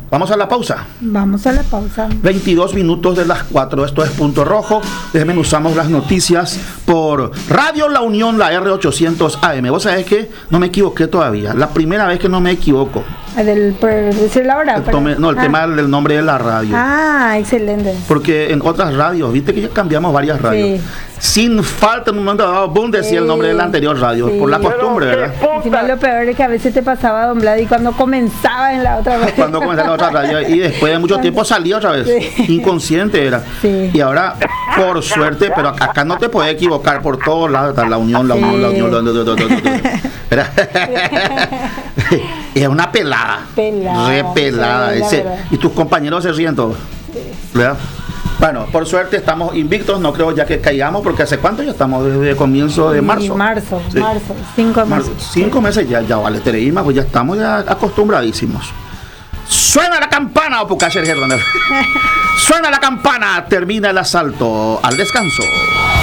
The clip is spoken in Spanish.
Vamos a la pausa. Vamos a la pausa. 22 minutos de las 4. Esto es Punto Rojo. Desmenuzamos las noticias por Radio La Unión, la R800 AM. Vos sabés que no me equivoqué todavía. La primera vez que no me equivoco. Por decir la hora. El tema del nombre de la radio. Excelente. Porque en otras radios, viste que ya cambiamos varias radios. Sí. Sin falta, en un momento dado, boom, decía el nombre de la anterior radio. Sí. Por la costumbre, ¿verdad? Encima lo peor es que a veces te pasaba, don Vlad, y cuando comenzaba en la otra radio. Cuando comenzaba en la otra radio. Y después de mucho tiempo salía otra vez. Sí. Inconsciente era. Sí. Y ahora, por suerte, pero acá no te puedes equivocar por todos lados. Está la unión. Es una pelada. Re pelada. Y tus compañeros se ríen todos. ¿Verdad? Bueno, por suerte estamos invictos, no creo ya que caigamos, porque ¿hace cuánto ya estamos? Desde comienzo de marzo. Marzo, 5 meses. 5 meses ya vale, Tereima, pues ya estamos ya acostumbradísimos. Suena la campana, Pucacher Hernández. Suena la campana, termina el asalto al descanso.